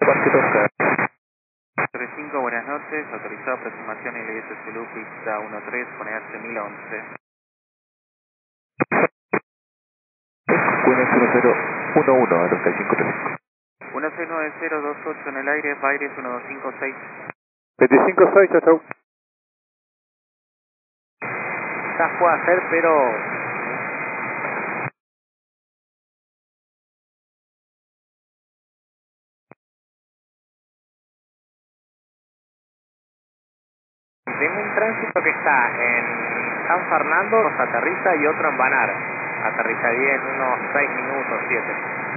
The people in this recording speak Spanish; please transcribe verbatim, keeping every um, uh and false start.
Parque Oscar. tres cinco, buenas noches. Autorizado aproximación L S Zulu, pista uno tres, con E H mil once. Buenas cero cero uno uno a treinta y cinco treinta y cinco. uno seis nueve cero dos ocho en el aire, Baires uno dos cinco seis. veinticinco seis, chau chau. Quizás pueda ser, pero tengo un tránsito que está en San Fernando, nos aterriza, y otro en Banar. Aterrizaría en unos seis minutos, siete.